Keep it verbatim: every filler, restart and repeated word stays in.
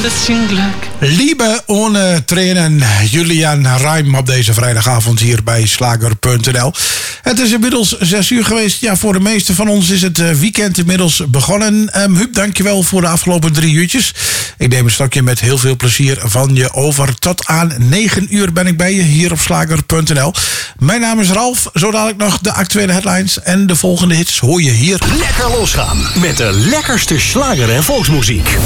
bisschen Glück. Liebe ohne Tränen, Julian Reim op deze vrijdagavond hier bij Slager punt n l. Het is inmiddels zes uur geweest. Ja, voor de meeste van ons is het weekend inmiddels begonnen. Um, Huub, dankjewel voor de afgelopen drie uurtjes. Ik neem een stokje met heel veel plezier van je over. Tot aan negen uur ben ik bij je hier op Slager punt n l. Mijn naam is Ralf. Zo dadelijk nog de actuele headlines en de volgende hits hoor je hier. Lekker losgaan met de lekkerste slager en volksmuziek.